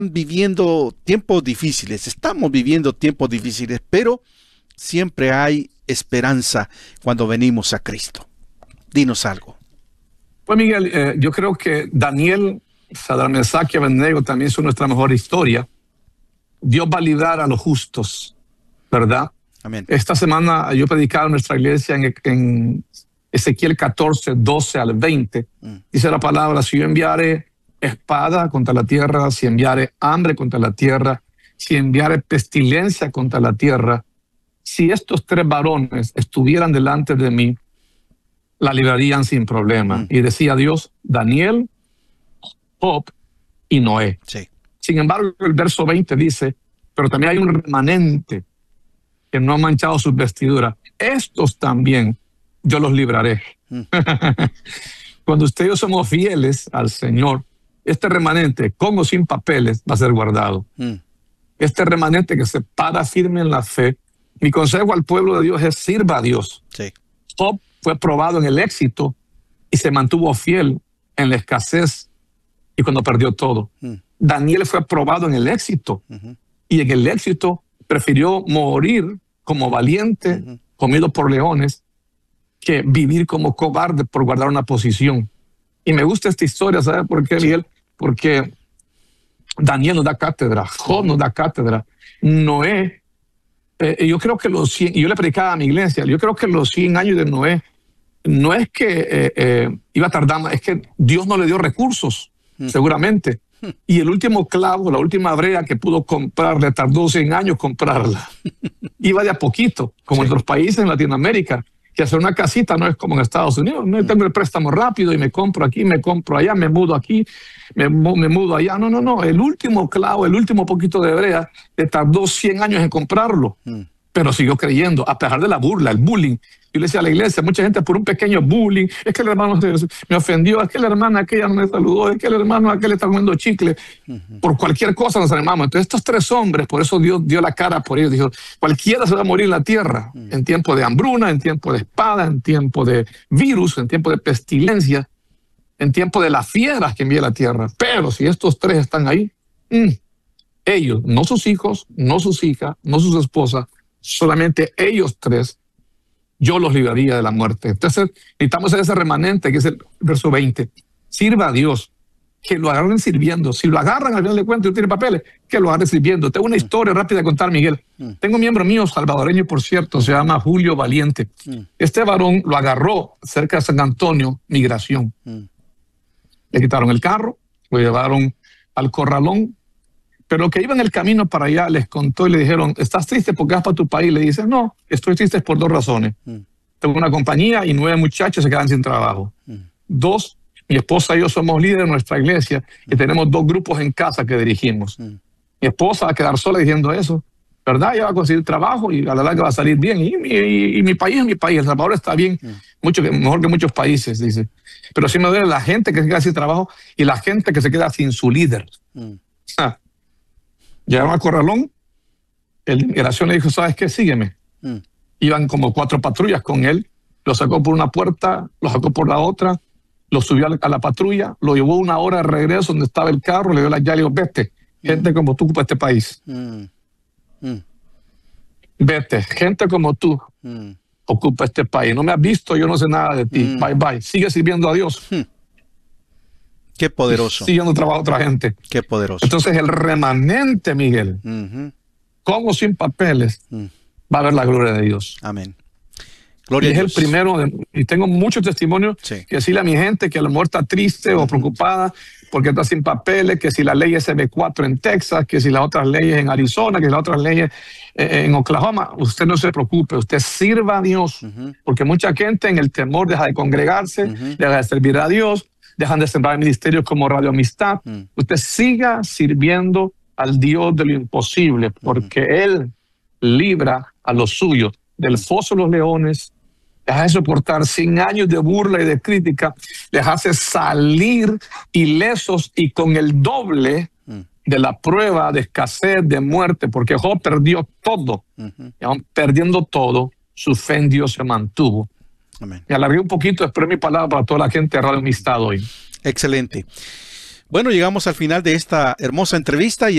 viviendo tiempos difíciles, estamos viviendo tiempos difíciles, pero siempre hay esperanza cuando venimos a Cristo. Dinos algo. Pues Miguel, yo creo que Daniel, Sadrach, Mesach y Abednego también son nuestra mejor historia. Dios va a librar a los justos, ¿verdad? Amén. Esta semana yo predicaba en nuestra iglesia en Ezequiel 14, 12 al 20. Dice la palabra: si yo enviare espada contra la tierra, si enviare hambre contra la tierra, si enviare pestilencia contra la tierra, si estos tres varones estuvieran delante de mí, la librarían sin problema. Y decía Dios: Daniel, Job y Noé. Sí. Sin embargo, el verso 20 dice: pero también hay un remanente que no ha manchado sus vestiduras. Estos también yo los libraré. Cuando usted y yo somos fieles al Señor, este remanente, con o sin papeles, va a ser guardado. Este remanente que se para firme en la fe. Mi consejo al pueblo de Dios es: sirva a Dios. Sí. Job fue probado en el éxito y se mantuvo fiel en la escasez y cuando perdió todo. Daniel fue probado en el éxito y en el éxito prefirió morir como valiente, comido por leones, que vivir como cobarde por guardar una posición. Y me gusta esta historia, ¿sabes por qué, Miguel? Porque Daniel nos da cátedra, Job nos da cátedra, Noé. Yo creo que los 100, y yo le predicaba a mi iglesia, yo creo que los 100 años de Noé no es que iba a tardar más, es que Dios no le dio recursos, seguramente. Y el último clavo, la última brea que pudo comprar, le tardó 100 años comprarla. Iba de a poquito, como en otros países en Latinoamérica, que hacer una casita no es como en Estados Unidos. No tengo el préstamo rápido y me compro aquí, me compro allá, me mudo aquí, me mudo allá. No. El último clavo, el último poquito de brea, le tardó 100 años en comprarlo. Pero siguió creyendo, a pesar de la burla, el bullying. Yo le decía a la iglesia, mucha gente por un pequeño bullying, es que el hermano me ofendió, es que la hermana aquella no me saludó, es que el hermano aquel está comiendo chicle. Por cualquier cosa nos animamos. Entonces estos tres hombres, por eso Dios dio la cara por ellos, dijo: cualquiera se va a morir en la tierra, en tiempo de hambruna, en tiempo de espada, en tiempo de virus, en tiempo de pestilencia, en tiempo de las fieras que envía la tierra. Pero si estos tres están ahí, ellos, no sus hijos, no sus hijas, no sus esposas, solamente ellos tres, yo los libraría de la muerte. Entonces necesitamos ese remanente que es el verso 20. Sirva a Dios, que lo agarren sirviendo. Si lo agarran al final de cuentas y no tiene papeles, que lo agarren sirviendo. Tengo una historia rápida de contar, Miguel. Tengo un miembro mío salvadoreño, por cierto, se llama Julio Valiente. Este varón lo agarró cerca de San Antonio, migración. Le quitaron el carro, lo llevaron al corralón. Pero que iban en el camino para allá les contó y le dijeron: ¿estás triste porque vas para tu país? Le dice: no, estoy triste por dos razones. Tengo una compañía y 9 muchachos se quedan sin trabajo. 2, mi esposa y yo somos líderes de nuestra iglesia y tenemos 2 grupos en casa que dirigimos. Mi esposa va a quedar sola diciendo eso, ¿verdad? Ella va a conseguir trabajo y a la larga va a salir bien. Y mi país es mi país. El Salvador está bien, mejor que muchos países, dice. Pero sí me duele la gente que se queda sin trabajo y la gente que se queda sin su líder. Llegaron al corralón, el de inmigración le dijo: ¿sabes qué? Sígueme. Iban como 4 patrullas con él, lo sacó por una puerta, lo sacó por la otra, lo subió a la patrulla, lo llevó 1 hora de regreso donde estaba el carro, le dio la llave y le dijo: vete, gente como tú ocupa este país. Vete, gente como tú ocupa este país. No me has visto, yo no sé nada de ti. Bye, bye. Sigue sirviendo a Dios. Qué poderoso. Siguiendo trabajo a otra gente. Qué poderoso. Entonces el remanente, Miguel, con o sin papeles, va a ver la gloria de Dios. Amén. Gloria a Dios. Es el primero, y tengo muchos testimonios que decirle a mi gente que a lo mejor está triste o preocupada porque está sin papeles, que si la ley SB4 en Texas, que si las otras leyes en Arizona, que si las otras leyes en Oklahoma. Usted no se preocupe, usted sirva a Dios, porque mucha gente en el temor deja de congregarse, deja de servir a Dios, dejan de sembrar ministerios como Radio Amistad. Usted siga sirviendo al Dios de lo imposible, porque Él libra a los suyos del foso de los leones, les hace soportar 100 años de burla y de crítica, les hace salir ilesos y con el doble de la prueba de escasez, de muerte, porque Job perdió todo, y aún perdiendo todo, su fe en Dios se mantuvo. Amén. Me alargué un poquito, espero mi palabra para toda la gente de Radio Amistad hoy. Excelente. Bueno, llegamos al final de esta hermosa entrevista y